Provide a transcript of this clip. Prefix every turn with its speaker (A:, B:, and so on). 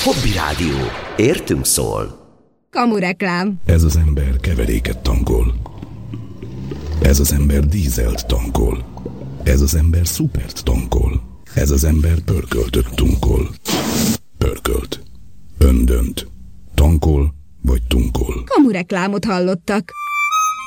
A: Hobby Rádió. Értünk szól.
B: Kamureklám.
C: Ez az ember keveréket tankol. Ez az ember dízelt tankol. Ez az ember szupert tankol. Ez az ember pörköltöt tunkol. Pörkölt. Öndönt. Tankol vagy tunkol.
B: Kamureklámot hallottak.